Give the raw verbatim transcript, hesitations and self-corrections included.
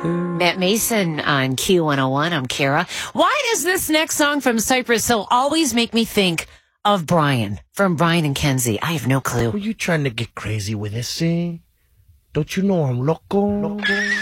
Matt Mason on Q one oh one. I'm Kara. Why does this next song from Cypress Hill always make me think of Brian from Brian and Kenzie? I have no clue. Were you trying to get crazy with this, eh? Don't you know I'm loco? loco?